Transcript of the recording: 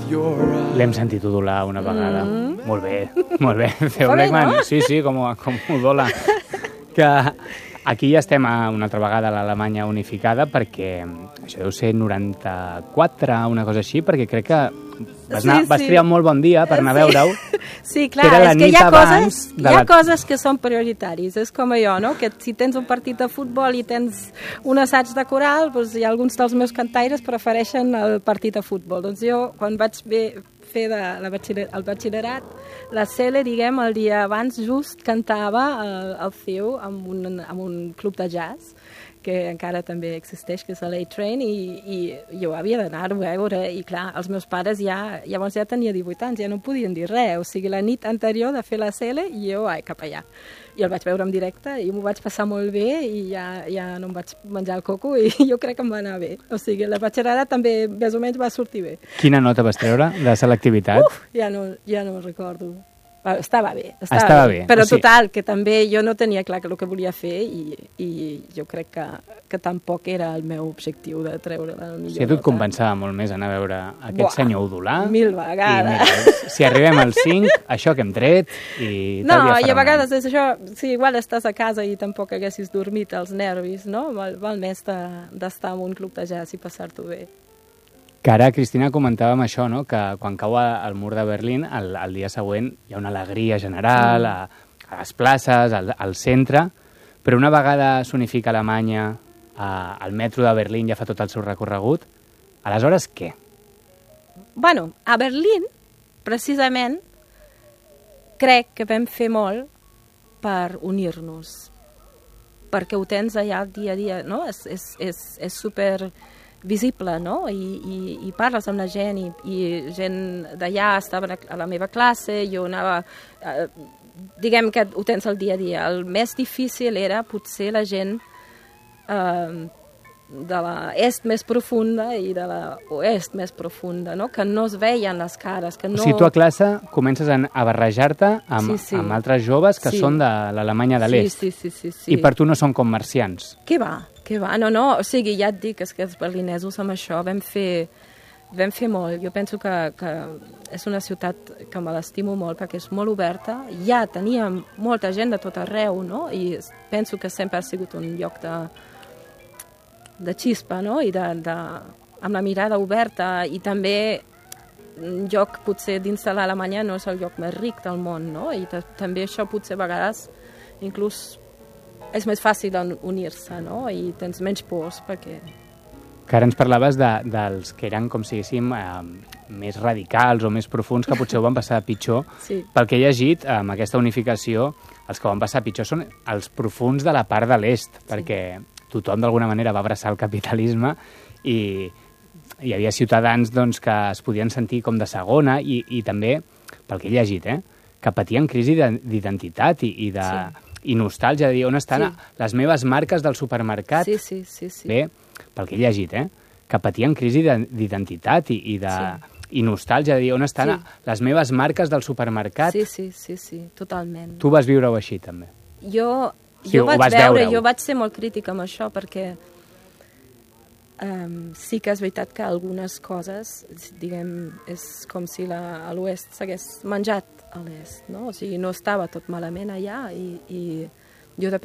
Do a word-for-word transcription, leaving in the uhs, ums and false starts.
L'hem sentit udolar una vegada. Mm. Molt bé, molt bé. Theo Blackman, no? Sí, sí, com, com udola. Que aquí ja estem a, una altra vegada a l'Alemanya unificada perquè això deu ser noranta-quatre, una cosa així, perquè crec que vas, anar, sí, sí. vas triar un molt bon dia per anar sí. a veure-ho. Sí, clar, és que hi ha, coses, hi ha la... coses que són prioritaris. És com allò, no? Que si tens un partit de futbol i tens un assaig de coral, doncs hi ha alguns dels meus cantaires prefereixen el partit de futbol. Doncs jo, quan vaig bé, fer de la batxiller, el batxillerat, la Cele, diguem, el dia abans just cantava el, el C E U en un, en un club de jazz que encara també existeix, que és l'A Train, i, i jo havia d'anar-ho a veure, i clar, els meus pares ja, llavors ja tenia divuit anys, ja no podien dir res, o sigui, la nit anterior de fer la Cele, i jo, ai, cap allà. I el vaig veure en directe, i m'ho vaig passar molt bé, i ja, ja no em vaig menjar el coco, i jo crec que em va anar bé. O sigui, la batxillerada també més o menys va sortir bé. Quina nota vas treure de selectivitat? Uf, ja no, ja no recordo. Estava bé, estava, estava bé. bé. Però o sigui... total, que també jo no tenia clar el que volia fer i, i jo crec que, que tampoc era el meu objectiu de treure la millor nota. Si a tu et compensava molt més anar a veure aquest Buah, senyor udolar. Mil vegades. I mira, si arribem al cinc, això que hem tret i no, i a vegades és això, si igual estàs a casa i tampoc haguessis dormit els nervis, no? Val, val més d'estar en un club de jazz i passar-t'ho bé. Que ara, Cristina, comentàvem això, no? Que quan cau el mur de Berlín, el, el dia següent hi ha una alegria general a, a les places, al, al centre, però una vegada s'unifica Alemanya, a, el metro de Berlín ja fa tot el seu recorregut, aleshores què? Bueno, a Berlín, precisament, crec que vam fer molt per unir-nos, perquè ho tens allà el dia a dia, no? És, és, és, és super... visible, no? I, i, i parles amb la gent, i, i gent d'allà estava a la meva classe, jo anava... Eh, diguem que ho tens el dia a dia. El més difícil era potser la gent eh, de l'est més profunda i de l'oest més profunda, no? Que no es veien les cares. Que no... O sigui, tu a classe comences a barrejar-te amb, sí, sí. amb altres joves que sí. són de l'Alemanya de l'est. Sí, sí, sí, sí, sí. I per tu no són com marcians. Què va? Què va? No, no, o sigui, ja et dic, és que els berlinesos amb això vam fer, vam fer molt. Jo penso que, que és una ciutat que me l'estimo molt perquè és molt oberta. Ja teníem molta gent de tot arreu, no? I penso que sempre ha sigut un lloc de, de xispa, no? I de, de, amb la mirada oberta, i també un lloc potser dins de l'Alemanya no és el lloc més ric del món, no? I també això potser a vegades inclús és més fàcil unir-se, no? I tens menys pors, perquè... Que ara ens parlaves de, dels que eren, com si diguéssim, eh, més radicals o més profuns, que potser ho van passar pitjor. Sí. Pel que he llegit, amb aquesta unificació, els que van passar pitjor són els profuns de la part de l'est, sí. perquè tothom d'alguna manera va abraçar el capitalisme i hi havia ciutadans doncs, que es podien sentir com de segona i, i també, pel que he llegit, eh, que patien crisi d'identitat i, i de... Sí. i nostàlgia, de dir, on estan sí. les meves marques del supermercat? Sí, sí, sí, sí. Bé, pel que he llegit, eh? Que patien crisi d'identitat i, i, de, sí. i nostàlgia, de dir, on estan sí. les meves marques del supermercat? Sí, sí, sí, sí, totalment. Tu vas viure-ho així, també? Jo, sí, jo vaig veure, veure, jo vaig ser molt crítica amb això, perquè um, sí que és veritat que algunes coses, diguem, és com si la, a l'oest s'hagués menjat a l'est, no? O sigui, no estava tot malament allà, i, i jo de